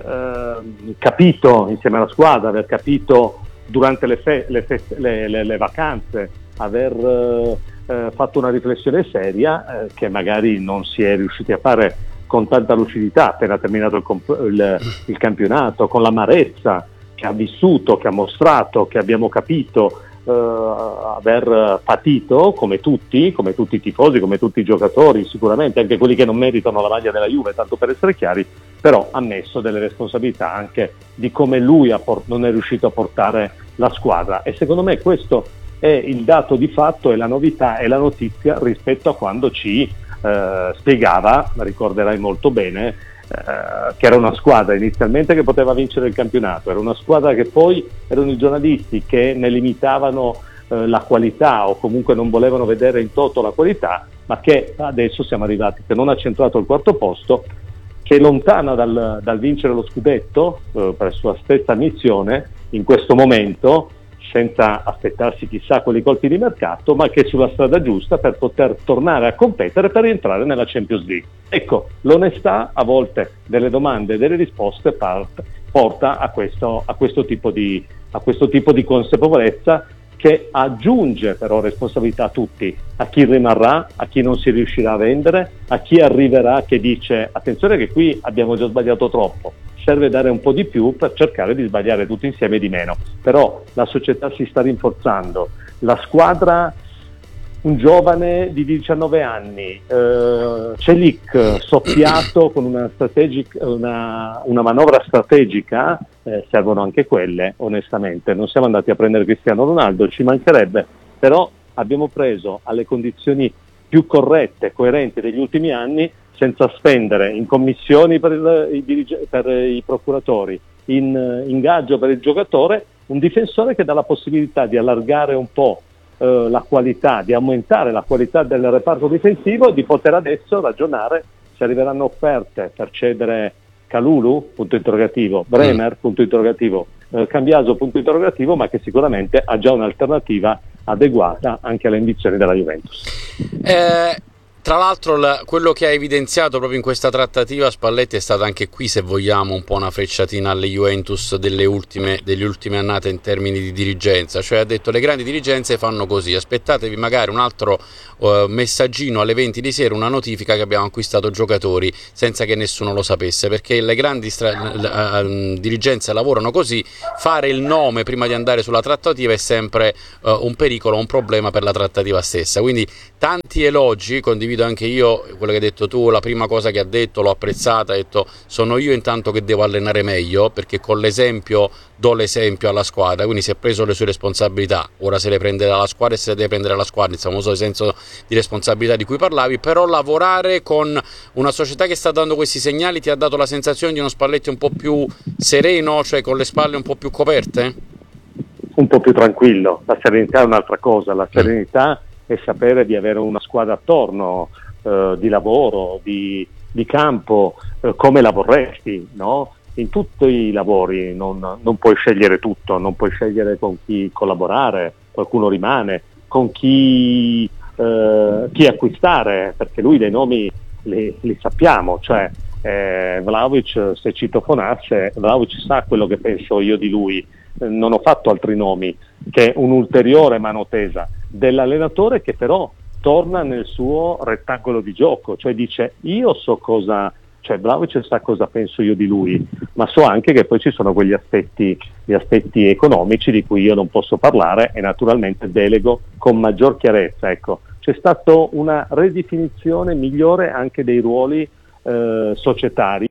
eh, capito insieme alla squadra, aver capito durante le, fe- le, feste- le, le, le vacanze, aver eh, eh, fatto una riflessione seria eh, che magari non si è riusciti a fare con tanta lucidità appena terminato il, comp- il, il campionato, con l'amarezza che ha vissuto, che ha mostrato, che abbiamo capito eh, aver patito, come tutti, come tutti i tifosi, come tutti i giocatori, sicuramente anche quelli che non meritano la maglia della Juve, tanto per essere chiari, però ha messo delle responsabilità anche di come lui ha port- non è riuscito a portare la squadra, e secondo me questo è il dato di fatto, è la novità, è la notizia rispetto a quando ci eh, spiegava, ricorderai molto bene, eh, che era una squadra inizialmente che poteva vincere il campionato, era una squadra che poi erano i giornalisti che ne limitavano eh, la qualità o comunque non volevano vedere in toto la qualità, ma che adesso siamo arrivati, che non ha centrato il quarto posto, che è lontana dal, dal vincere lo scudetto eh, per sua stessa missione in questo momento, senza aspettarsi chissà quali colpi di mercato, ma che è sulla strada giusta per poter tornare a competere per rientrare nella Champions League. Ecco, l'onestà a volte delle domande e delle risposte part, porta a questo, a, questo tipo di, a questo tipo di consapevolezza, che aggiunge però responsabilità a tutti, a chi rimarrà, a chi non si riuscirà a vendere, a chi arriverà che dice attenzione che qui abbiamo già sbagliato troppo, serve dare un po' di più per cercare di sbagliare tutti insieme di meno. Però la società si sta rinforzando, la squadra, un giovane di diciannove anni, eh, Celik soffiato con una, strategic, una, una manovra strategica, eh, servono anche quelle, onestamente. Non siamo andati a prendere Cristiano Ronaldo, ci mancherebbe, però abbiamo preso alle condizioni più corrette, coerenti degli ultimi anni, senza spendere in commissioni per, il, i, dirige, per i procuratori, in ingaggio per il giocatore, un difensore che dà la possibilità di allargare un po' eh, la qualità, di aumentare la qualità del reparto difensivo e di poter adesso ragionare se arriveranno offerte per cedere Kalulu, punto interrogativo, Bremer, punto interrogativo, eh, Cambiaso, punto interrogativo, ma che sicuramente ha già un'alternativa adeguata anche alle ambizioni della Juventus. Eh... Tra l'altro la, quello che ha evidenziato proprio in questa trattativa Spalletti è stata anche qui, se vogliamo, un po' una frecciatina alle Juventus delle ultime, delle ultime annate in termini di dirigenza, cioè ha detto le grandi dirigenze fanno così, aspettatevi magari un altro uh, messaggino alle venti di sera, una notifica che abbiamo acquistato giocatori senza che nessuno lo sapesse, perché le grandi stra- uh, dirigenze lavorano così, fare il nome prima di andare sulla trattativa è sempre uh, un pericolo, un problema per la trattativa stessa, quindi tanti elogi, condivido anche io quello che hai detto tu, la prima cosa che ha detto l'ho apprezzata, ha detto sono io intanto che devo allenare meglio perché con l'esempio do l'esempio alla squadra, quindi si è preso le sue responsabilità, ora se le prende dalla squadra e se le deve prendere la squadra, il famoso senso di responsabilità di cui parlavi, però lavorare con una società che sta dando questi segnali ti ha dato la sensazione di uno Spalletti un po' più sereno, cioè con le spalle un po' più coperte? Un po' più tranquillo, la serenità è un'altra cosa, la serenità mm. e sapere di avere una squadra attorno, eh, di lavoro, di, di campo, eh, come la vorresti, no? In tutti i lavori non, non puoi scegliere tutto, non puoi scegliere con chi collaborare, qualcuno rimane, con chi, eh, chi acquistare, perché lui dei nomi li, li sappiamo, cioè eh, Vlahovic, se citofonasse, Vlahovic sa quello che penso io di lui, eh, non ho fatto altri nomi, che è un'ulteriore mano tesa dell'allenatore che però torna nel suo rettangolo di gioco, cioè dice io so cosa, cioè Vlahovic sa cosa penso io di lui, ma so anche che poi ci sono quegli aspetti, gli aspetti economici di cui io non posso parlare e naturalmente delego con maggior chiarezza. Ecco, c'è stata una ridefinizione migliore anche dei ruoli eh, societari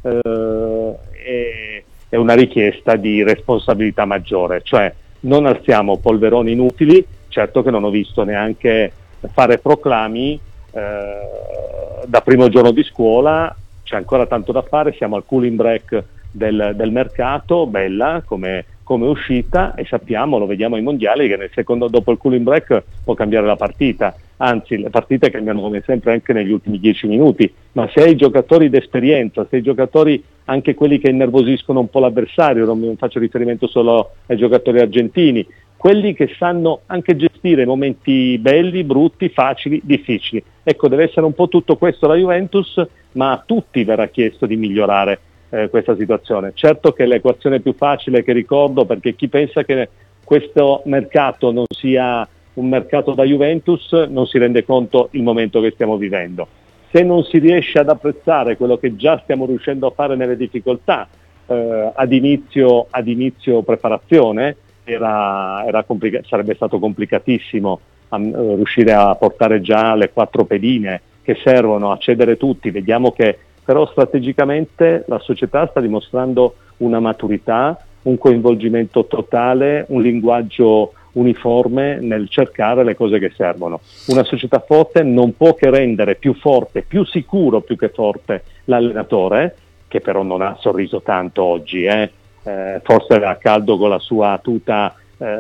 eh, e, e una richiesta di responsabilità maggiore, cioè non alziamo polveroni inutili. Certo che non ho visto neanche fare proclami eh, da primo giorno di scuola, c'è ancora tanto da fare, siamo al cooling break del, del mercato, bella come, come uscita, e sappiamo, lo vediamo ai mondiali, che nel secondo, dopo il cooling break può cambiare la partita, anzi le partite cambiano come sempre anche negli ultimi dieci minuti, ma se hai giocatori d'esperienza, se hai giocatori anche quelli che innervosiscono un po' l'avversario, non faccio riferimento solo ai giocatori argentini, quelli che sanno anche gestire momenti belli, brutti, facili, difficili. Ecco, deve essere un po' tutto questo la Juventus, ma a tutti verrà chiesto di migliorare eh, questa situazione. Certo che l'equazione più facile che ricordo, perché chi pensa che questo mercato non sia un mercato da Juventus non si rende conto il momento che stiamo vivendo. Se non si riesce ad apprezzare quello che già stiamo riuscendo a fare nelle difficoltà eh, ad inizio, ad inizio preparazione, Era, era complica- sarebbe stato complicatissimo a, uh, riuscire a portare già le quattro pedine che servono a cedere tutti. Vediamo che però strategicamente la società sta dimostrando una maturità, un coinvolgimento totale, un linguaggio uniforme nel cercare le cose che servono. Una società forte non può che rendere più forte, più sicuro più che forte l'allenatore, che però non ha sorriso tanto oggi, eh. Eh, forse era caldo con la sua tuta,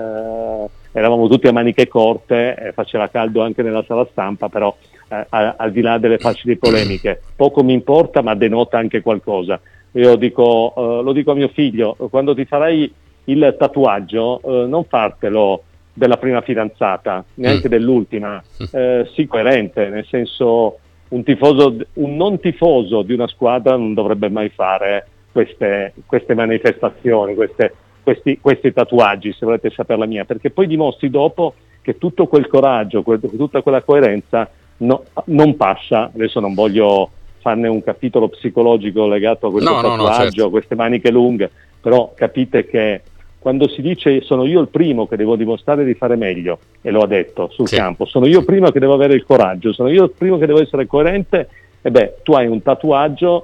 eh, eravamo tutti a maniche corte, eh, faceva caldo anche nella sala stampa, però eh, a, al di là delle facili polemiche poco mi importa, ma denota anche qualcosa. Io dico, eh, lo dico a mio figlio, quando ti farai il tatuaggio eh, non fartelo della prima fidanzata, neanche mm. dell'ultima, eh, sii coerente, nel senso un tifoso, un non tifoso di una squadra non dovrebbe mai fare Queste, queste manifestazioni, queste, questi, questi tatuaggi, se volete sapere la mia, perché poi dimostri dopo che tutto quel coraggio, quel, tutta quella coerenza no, non passa. Adesso non voglio farne un capitolo psicologico legato a questo no, tatuaggio, no, no, certo. a queste maniche lunghe, però capite che quando si dice sono io il primo che devo dimostrare di fare meglio, e lo ha detto sul sì. campo, sono io il primo che devo avere il coraggio, sono io il primo che devo essere coerente, e beh, tu hai un tatuaggio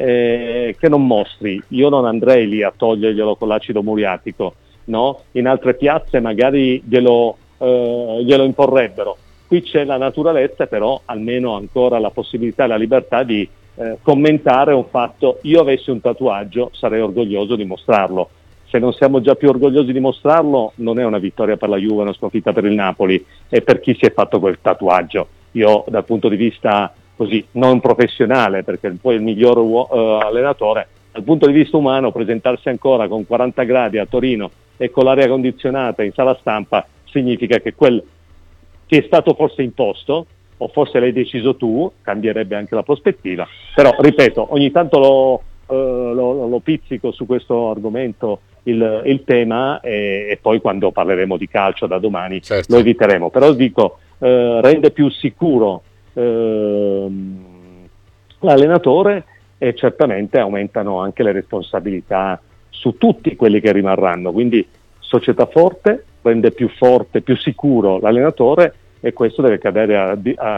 Eh, che non mostri. Io non andrei lì a toglierglielo con l'acido muriatico, no? In altre piazze magari glielo, eh, glielo imporrebbero. Qui c'è la naturalezza, però almeno ancora la possibilità e la libertà di eh, commentare un fatto. Io avessi un tatuaggio sarei orgoglioso di mostrarlo. Se non siamo già più orgogliosi di mostrarlo, non è una vittoria per la Juve, una sconfitta per il Napoli, e per chi si è fatto quel tatuaggio. Io dal punto di vista così non professionale, perché poi il miglior uh, allenatore, dal punto di vista umano, presentarsi ancora con quaranta gradi a Torino e con l'aria condizionata in sala stampa significa che quel ti è stato forse imposto, o forse l'hai deciso tu, cambierebbe anche la prospettiva. Però ripeto, ogni tanto lo, uh, lo, lo pizzico su questo argomento il, il tema, e, e poi quando parleremo di calcio da domani certo. lo eviteremo. Però dico, uh, rende più sicuro l'allenatore, e certamente aumentano anche le responsabilità su tutti quelli che rimarranno. Quindi società forte rende più forte, più sicuro l'allenatore, e questo deve cadere a, a